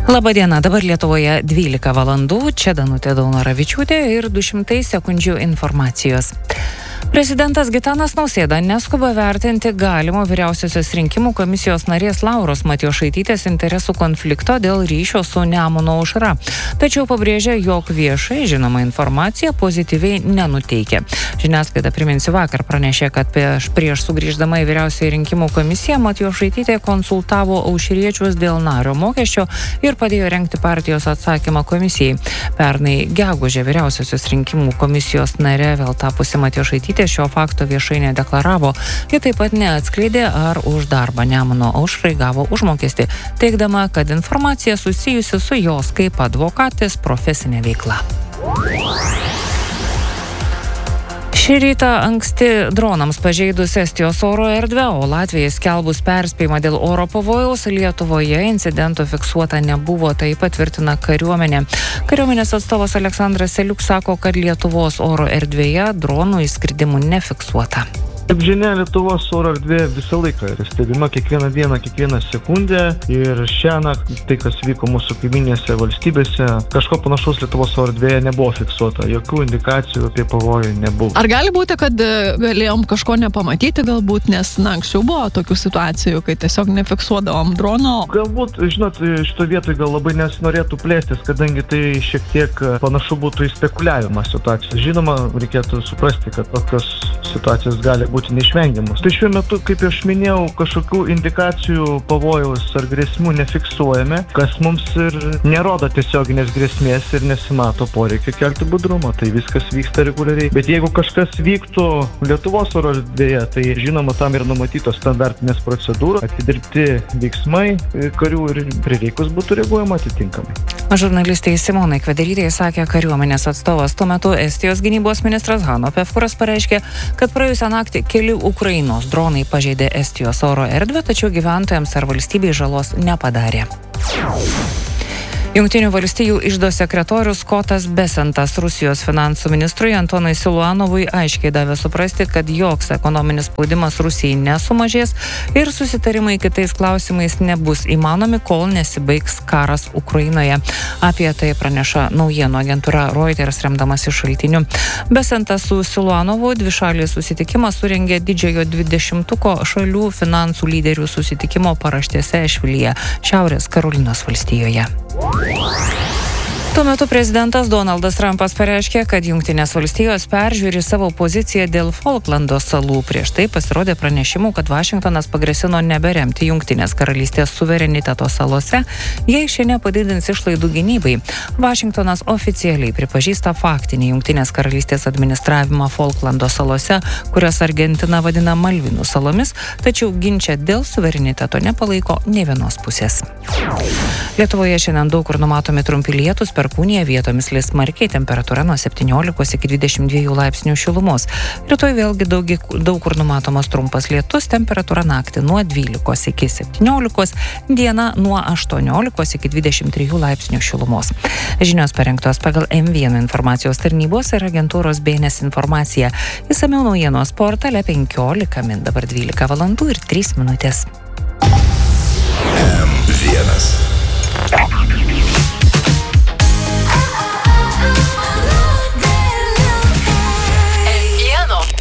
Labadiena, dabar Lietuvoje 12 valandų, čia Danutė Daunoravičiūtė ir 200 sekundžių informacijos. Prezidentas Gitanas Nausėda neskuba vertinti galimo Vyriausiosios rinkimų komisijos narės Lauros Matjošaitytės interesų konflikto dėl ryšio su Nemuno aušra. Tačiau pabrėžia, jog viešai žinoma informacija pozityviai nenuteikia. Žiniasklaida, priminsiu, vakar pranešė, kad prieš sugrįždama į Vyriausiąją rinkimų komisiją Matjošaitytė konsultavo aušriečius dėl nario mokesčio ir padėjo rengti partijos atsakymą komisijai. Pernai gegužę Vyriausiosios rinkimų komisijos narė vėl tapusi Matjošaitytė šio fakto viešai nedeklaravo. Ji taip pat neatskleidė, ar už darbą Nemuno aušrai gavo užmokestį, teigdama, kad informacija susijusi su jos kaip advokatės profesinė veikla. Šį rytą anksti dronams pažeidus Estijos oro erdvę, o Latvijai skelbus perspėjimą dėl oro pavojaus, Lietuvoje incidentų fiksuota nebuvo, tai patvirtina kariuomenė. Kariuomenės atstovas Aleksandras Seliuk sako, kad Lietuvos oro erdvėje dronų įskridimų nefiksuota. Kaip žinia, Lietuvos oro erdvė visą laiką yra stebima kiekvieną dieną, kiekvieną sekundę ir šiąnakt tai, kas vyko mūsų kaiminėse valstybėse, kažko panašaus Lietuvos oro erdvėje nebuvo fiksuota, jokių indikacijų apie pavojų nebuvo. Ar gali būti, kad galėjom kažko nepamatyti galbūt, nes anksčiau buvo tokių situacijų, kai tiesiog nefiksuodavom drono? Galbūt, žinot, šito vietoj gal labai nesinorėtų plėstis, kadangi tai šiek tiek panašu būtų į spekuliavimą situacijos. Žinoma, reikėtų suprasti, kad tokios situacijos gali būti neišvengiamus. Tai šiuo metu, kaip aš minėjau, kažkokių indikacijų pavojaus ar grėsmų nefiksuojame, kas mums ir nerodo tiesioginės grėsmės ir nesimato poreikio kelti budrumą. Tai viskas vyksta reguliariai. Bet jeigu kažkas vyktų Lietuvos oro erdvėje, tai žinoma, tam ir numatytos standartinės procedūros, atidirbti veiksmai karių ir prireikus būtų reaguojama atitinkamai. Žurnalistė Simonai Kvederytė sakė kariuomenės atstovas. Tuo metu Estijos gynybos ministras Hanno Pevkuras pareiškė, kad praėjusią naktį keli Ukrainos dronai pažeidė Estijos oro erdvę, tačiau gyventojams ar valstybei žalos nepadarė. Jungtinių valstijų iždo sekretorius Skotas Besentas Rusijos finansų ministrui Antonui Siluanovui aiškiai davė suprasti, kad joks ekonominis spaudimas Rusijai nesumažės ir susitarimai kitais klausimais nebus įmanomi, kol nesibaigs karas Ukrainoje. Apie tai praneša naujienų agentūra Reuters remdamasi šaltiniu. Besentas su Siluanovu dvišalį susitikimą surengė didžiojo 20-ko šalių finansų lyderių susitikimo paraštėse Ešvilyje, Šiaurės Karolinos valstijoje. Tuo metu prezidentas Donaldas Trumpas pareiškė, kad Jungtinės valstijos peržiūri savo poziciją dėl Folklando salų. Prieš tai pasirodė pranešimų, kad Vašingtonas pagrasino neberemti Jungtinės karalystės suvereniteto salose, jei šie nepadidins išlaidų gynybai. Vašingtonas oficialiai pripažįsta faktinį Jungtinės karalystės administravimą Folklando salose, kurias Argentina vadina Malvinų salomis, tačiau ginčą dėl suvereniteto nepalaiko nė vienos pusės. Lietuvoje šiandien daug kur numatomi trumpi lietūs, perkūnija, vietomis lis smarkiai, temperatūra nuo 17 iki 22 laipsnių šilumos. Rytoj vėlgi daug kur numatomas trumpas lietus, temperatūra naktį nuo 12 iki 17, diena nuo 18 iki 23 laipsnių šilumos. Žinios parengtos pagal M1 informacijos tarnybos ir agentūros BNS informacija. Išsamiau naujienos portale 15 min, dabar 12 valandų ir 3 minutės. M1